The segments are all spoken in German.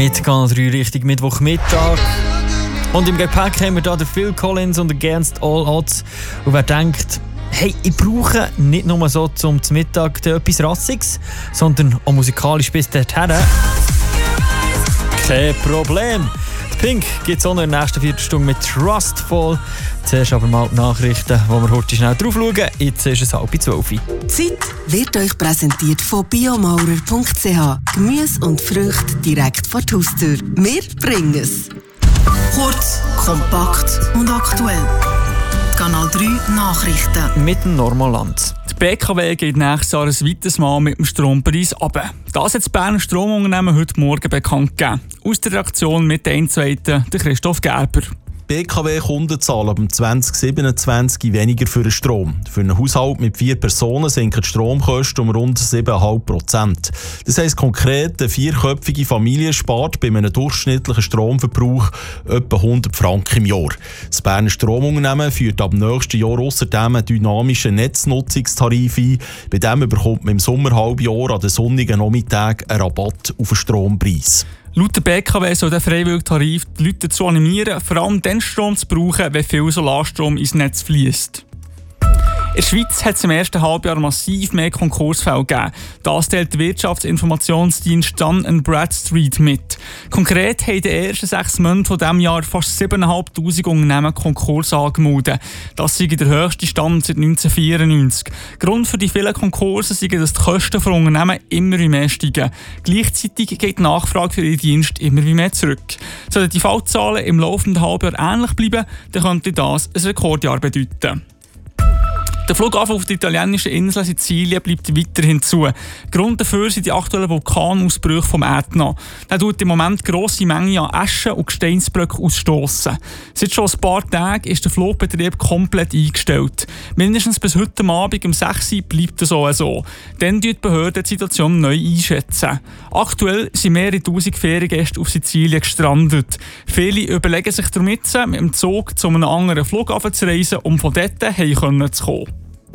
mit Kanal 3 Richtung Mittwochmittag. Und im Gepäck haben wir hier den Phil Collins und Against All Odds. Und wer denkt, hey, ich brauche nicht nur so zum Mittag etwas Rassiges, sondern auch musikalisch bis dorthin. Kein Problem. Die Pink gibt es auch noch in der nächsten Viertelstunde mit Trustful. Zuerst aber mal die Nachrichten, wo wir heute schnell drauf schauen. Jetzt ist es 11:30. Die Zeit wird euch präsentiert von biomaurer.ch. Gemüse und Früchte direkt vor die Haustür. Wir bringen es. Kurz, kompakt und aktuell. Kanal 3 Nachrichten. Mit dem Normalland. Die BKW geht nächstes Jahr ein weiteres Mal mit dem Strompreis runter. Das hat das Berner Stromunternehmen heute Morgen bekannt gegeben. Aus der Redaktion mit der Einzweiten, der Christoph Gerber. BKW-Kundenzahl ab 2027 weniger für den Strom. Für einen Haushalt mit 4 Personen sinken die Stromkosten um rund 7,5%. Das heisst konkret, eine 4-köpfige Familie spart bei einem durchschnittlichen Stromverbrauch etwa 100 Franken im Jahr. Das Berner Stromunternehmen führt ab nächsten Jahr außerdem einen dynamischen Netznutzungstarif ein. Bei dem bekommt man im Sommerhalbjahr an den sonnigen Nachmittagen einen Rabatt auf den Strompreis. Laut der BKW soll der Freiwilligtarif die Leute dazu animieren, vor allem den Strom zu brauchen, wenn viel Solarstrom ins Netz fließt. In der Schweiz hat es im ersten Halbjahr massiv mehr Konkursfälle gegeben. Das teilt der Wirtschaftsinformationsdienst Dun & Bradstreet mit. Konkret haben in den ersten 6 Monaten von diesem Jahr fast 7'500 Unternehmen Konkurs angemeldet. Das sei der höchste Stand seit 1994. Grund für die vielen Konkurse sei, dass die Kosten für Unternehmen immer mehr steigen. Gleichzeitig geht die Nachfrage für ihre Dienste immer mehr zurück. Sollten die Fallzahlen im laufenden Halbjahr ähnlich bleiben, dann könnte das ein Rekordjahr bedeuten. Der Flughafen auf der italienischen Insel Sizilien bleibt weiterhin zu. Grund dafür sind die aktuellen Vulkanausbrüche vom Ätna. Der tut im Moment grosse Mengen an Asche und Gesteinsblöcke ausstoßen. Seit schon ein paar Tagen ist der Flugbetrieb komplett eingestellt. Mindestens bis heute Abend um 6 Uhr bleibt es so. Dann die Behörden die Situation neu einschätzen. Aktuell sind mehrere tausend Feriengäste auf Sizilien gestrandet. Viele überlegen sich darum jetzt, mit dem Zug zu einem anderen Flughafen zu reisen, um von dort heim zu kommen.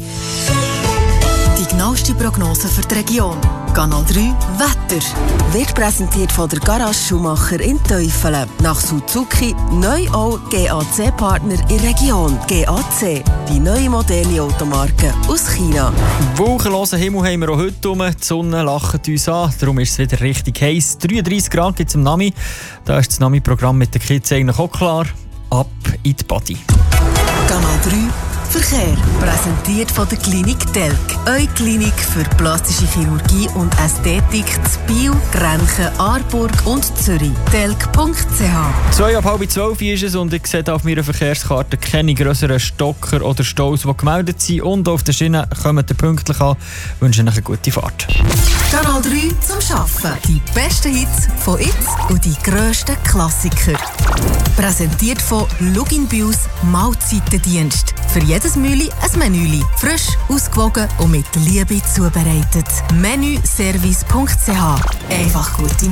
Die genaueste Prognose für die Region. Kanal 3 Wetter. Wird präsentiert von der Garage Schumacher in Teufelen. Nach Suzuki neu auch GAC-Partner in der Region. GAC, die neue moderne Automarke aus China. Wolkenlosen Himmel haben wir auch heute rum. Die Sonne lacht uns an. Darum ist es wieder richtig heiß. 33 Grad gibt es im Nami. Da ist das Nami-Programm mit den Kids eigentlich auch klar. Ab in die Body. Kanal 3 Verkehr. Präsentiert von der Klinik Telk. Eure Klinik für plastische Chirurgie und Ästhetik zu Biel, Grenchen, Aarburg und Zürich. Telk.ch. 11:30 ist es und ich sehe auf meiner Verkehrskarte keine grösseren Stocker oder Staus, die gemeldet sind. Und auf der Schiene kommen ihr pünktlich an. Ich wünsche euch eine gute Fahrt. Kanal 3 zum Arbeiten. Die besten Hits von jetzt und die grössten Klassiker. Präsentiert von Lugin Bius Mahlzeitendienst. Für jedes Mühli ein Menüli. Frisch, ausgewogen und mit Liebe zubereitet. Menüservice.ch. Einfach gute